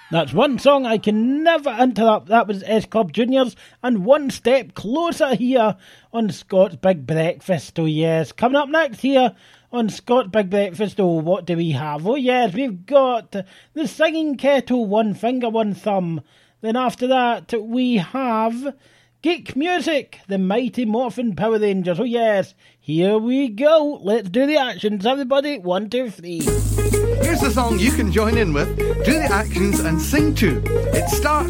That's one song I can never interrupt. That was S Club Juniors and One Step Closer here on Scott's Big Breakfast. Oh yes, coming up next here on Scott's Big Breakfast. Oh, what do we have? Oh yes, we've got the Singing Kettle, One Finger, One Thumb. Then after that we have Geek Music, the Mighty Morphin Power Rangers. Oh yes, here we go. Let's do the actions, everybody. 1, 2, 3. Here's the song you can join in with, do the actions and sing to. It starts